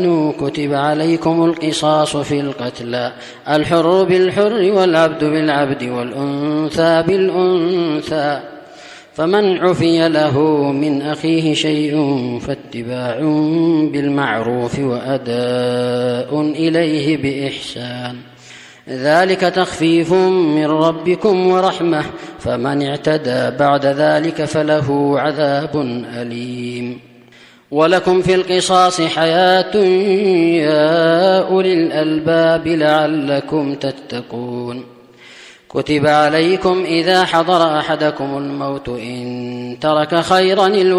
كتب عليكم القصاص في القتلى الحر بالحر والعبد بالعبد والأنثى بالأنثى فمن عفي له من أخيه شيء فاتباع بالمعروف وأداء إليه بإحسان ذلك تخفيف من ربكم ورحمة فمن اعتدى بعد ذلك فله عذاب أليم ولكم في القصاص حياة يا أولي الألباب لعلكم تتقون كتب عليكم إذا حضر أحدكم الموت إن ترك خيرا